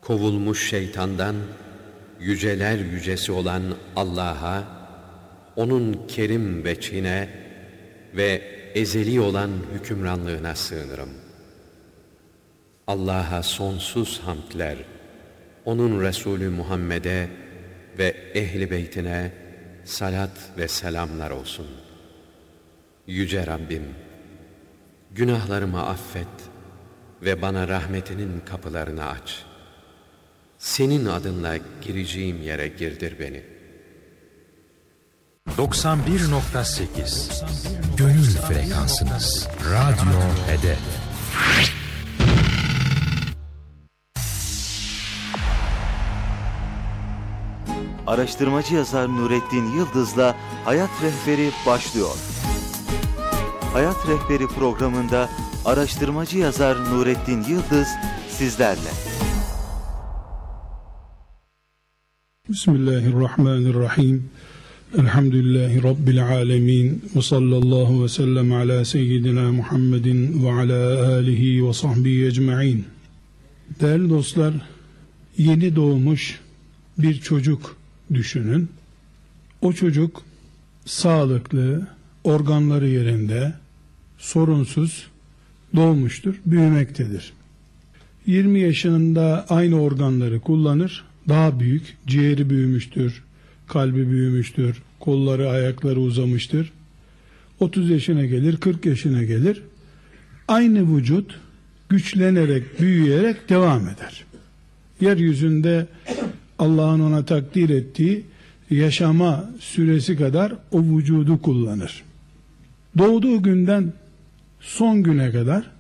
Kovulmuş şeytandan yüceler yücesi olan Allah'a, onun kerim veçhine ve ezeli olan hükümranlığına sığınırım. Allah'a sonsuz hamdler, onun Resulü Muhammed'e ve ehli beytine salat ve selamlar olsun. Yüce Rabbim, günahlarımı affet ve bana rahmetinin kapılarını aç. Senin adınla gireceğim yere girdir beni. 91.8 Gönül frekansınız. Radyo Hedef. Araştırmacı yazar Nurettin Yıldız'la Hayat Rehberi başlıyor. Hayat Rehberi programında araştırmacı yazar Nurettin Yıldız sizlerle. Bismillahirrahmanirrahim. Elhamdülillahi Rabbil alemin. Ve sallallahu ve sellem ala seyyidina Muhammedin ve ala alihi ve sahbihi ecma'in. Değerli dostlar, yeni doğmuş bir çocuk düşünün. O çocuk sağlıklı, organları yerinde, sorunsuz doğmuştur, büyümektedir. 20 yaşında aynı organları kullanır, daha büyük, ciğeri büyümüştür, kalbi büyümüştür, kolları, ayakları uzamıştır. 30 yaşına gelir, 40 yaşına gelir. Aynı vücut güçlenerek, büyüyerek devam eder. Yeryüzünde Allah'ın ona takdir ettiği yaşama süresi kadar o vücudu kullanır. Doğduğu günden son güne kadar